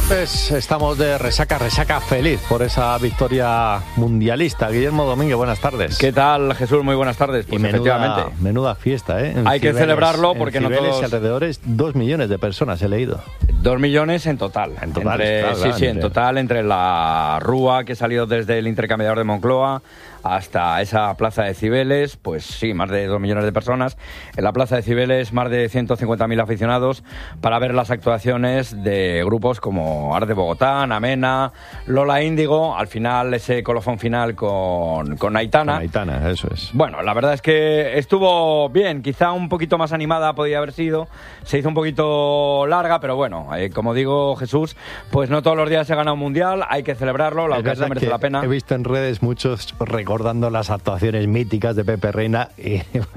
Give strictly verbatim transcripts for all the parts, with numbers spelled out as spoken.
Deportes, estamos de resaca, resaca feliz por esa victoria mundialista. Guillermo Domínguez, buenas tardes. ¿Qué tal, Jesús? Muy buenas tardes. Pues y menuda, efectivamente. menuda fiesta, ¿eh? En Hay Cibeles, que celebrarlo porque en no Cibeles todos... y alrededores dos millones de personas he leído. Dos millones en total. En total, entre, claro, sí, claro, sí, entre... en total, entre la Rúa que salió desde el intercambiador de Moncloa hasta esa plaza de Cibeles, pues sí, más de dos millones de personas. En la plaza de Cibeles, más de ciento cincuenta mil aficionados para ver las actuaciones de grupos como Ars de Bogotá, Namena, Lola Índigo, al final ese colofón final con, con Aitana. Con Aitana, eso es. Bueno, la verdad es que estuvo bien, quizá un poquito más animada podía haber sido, se hizo un poquito larga, pero bueno, eh, como digo, Jesús, pues no todos los días se gana un mundial, hay que celebrarlo, la ocasión merece la pena. He visto en redes muchos recordando las actuaciones míticas de Pepe Reina y...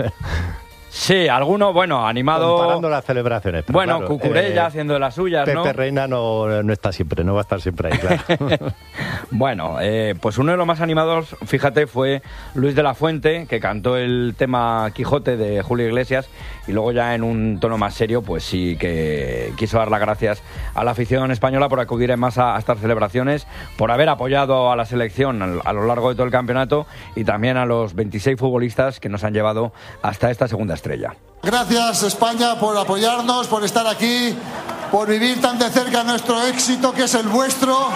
Sí, alguno, bueno, animado... Comparando las celebraciones. Pero bueno, claro, Cucurella eh, haciendo de las suyas, Pepe ¿no? Pepe Reina no, no está siempre, no va a estar siempre ahí, claro. Bueno, eh, pues uno de los más animados, fíjate, fue Luis de la Fuente, que cantó el tema Quijote de Julio Iglesias, y luego ya en un tono más serio, pues sí que quiso dar las gracias a la afición española por acudir en masa a estas celebraciones, por haber apoyado a la selección a lo largo de todo el campeonato y también a los veintiséis futbolistas que nos han llevado hasta esta segunda estrella. Gracias, España, por apoyarnos, por estar aquí, por vivir tan de cerca nuestro éxito, que es el vuestro.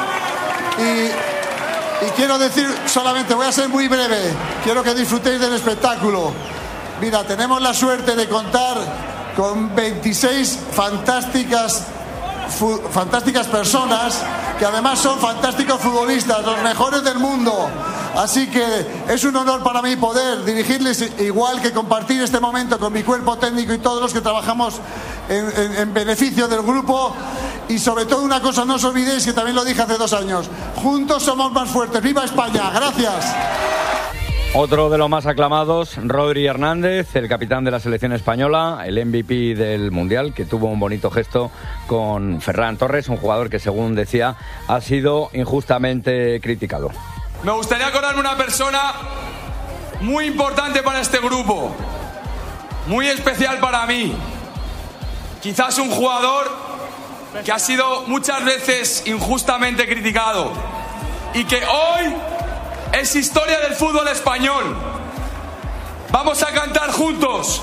Y, y quiero decir solamente, voy a ser muy breve, quiero que disfrutéis del espectáculo. Mira, tenemos la suerte de contar con veintiséis fantásticas, fu, fantásticas personas que además son fantásticos futbolistas, los mejores del mundo. Así que es un honor para mí poder dirigirles, igual que compartir este momento con mi cuerpo técnico y todos los que trabajamos en, en, en beneficio del grupo. Y sobre todo una cosa, no os olvidéis que también lo dije hace dos años, juntos somos más fuertes. ¡Viva España! ¡Gracias! Otro de los más aclamados, Rodri Hernández, el capitán de la selección española, el M V P del Mundial, que tuvo un bonito gesto con Ferran Torres, un jugador que, según decía, ha sido injustamente criticado. Me gustaría acordarme una persona muy importante para este grupo, muy especial para mí. Quizás un jugador que ha sido muchas veces injustamente criticado y que hoy es historia del fútbol español. Vamos a cantar juntos.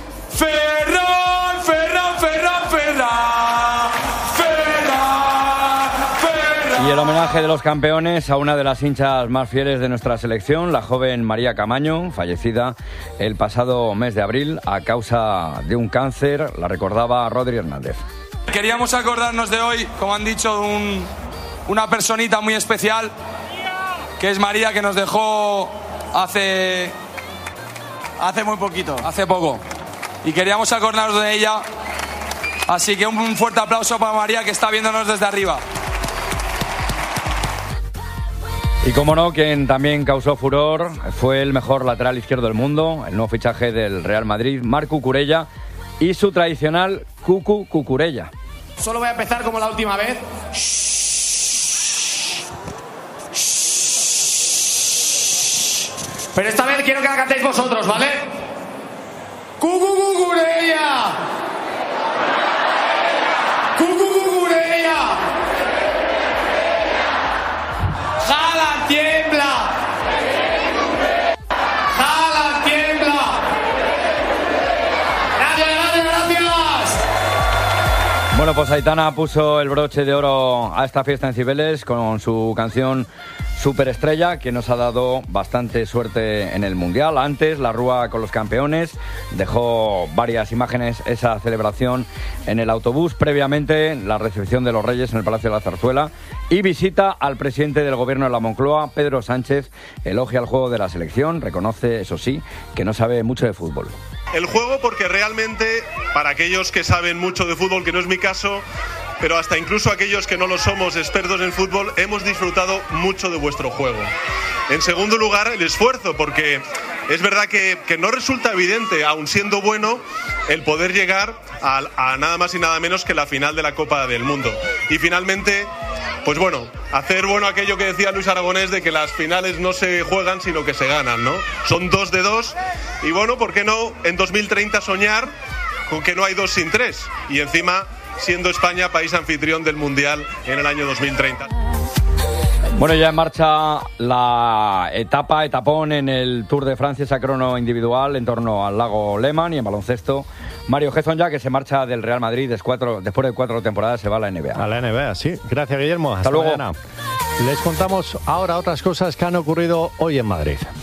Ferran, Ferran, Ferran, Ferran, Ferran, Ferran. Y el homenaje de los campeones a una de las hinchas más fieles de nuestra selección, la joven María Camaño, fallecida el pasado mes de abril a causa de un cáncer, la recordaba Rodri Hernández. Queríamos acordarnos de hoy, como han dicho, de un, una personita muy especial, que es María, que nos dejó hace, hace muy poquito, hace poco. Y queríamos acordarnos de ella. Así que un fuerte aplauso para María, que está viéndonos desde arriba. Y como no, quien también causó furor fue el mejor lateral izquierdo del mundo, el nuevo fichaje del Real Madrid, Marc Cucurella, y su tradicional Cucu Cucurella. Solo voy a empezar como la última vez. Pero esta vez quiero que la cantéis vosotros, ¿vale? ¡Cucu Cucurella! ¡Cucu Cucurella! ¡Jala, tiembla! ¡Jala, tiembla! ¡Gracias, gracias, gracias! Bueno, pues Aitana puso el broche de oro a esta fiesta en Cibeles con su canción Superestrella, que nos ha dado bastante suerte en el Mundial. Antes, la Rúa con los campeones, dejó varias imágenes esa celebración en el autobús. Previamente, la recepción de los Reyes en el Palacio de la Zarzuela y visita al presidente del Gobierno de la Moncloa, Pedro Sánchez. Elogia el juego de la selección, reconoce, eso sí, que no sabe mucho de fútbol. El juego, porque realmente, para aquellos que saben mucho de fútbol, que no es mi caso, pero hasta incluso aquellos que no lo somos expertos en fútbol, hemos disfrutado mucho de vuestro juego. En segundo lugar, el esfuerzo, porque es verdad que, que no resulta evidente, aun siendo bueno, el poder llegar a, a nada más y nada menos que la final de la Copa del Mundo. Y finalmente, pues bueno, hacer bueno aquello que decía Luis Aragonés de que las finales no se juegan sino que se ganan, ¿no? Son dos de dos y bueno, ¿por qué no en dos mil treinta soñar con que no hay dos sin tres? Y encima siendo España país anfitrión del Mundial en el año dos mil treinta. Bueno, ya en marcha la etapa, etapón en el Tour de Francia, esa crono individual en torno al lago Lehmann, y en baloncesto Mario Hezonja, ya que se marcha del Real Madrid después de cuatro temporadas, se va a la N B A. A la N B A, sí. Gracias, Guillermo. Hasta, Hasta luego. Mañana. Les contamos ahora otras cosas que han ocurrido hoy en Madrid.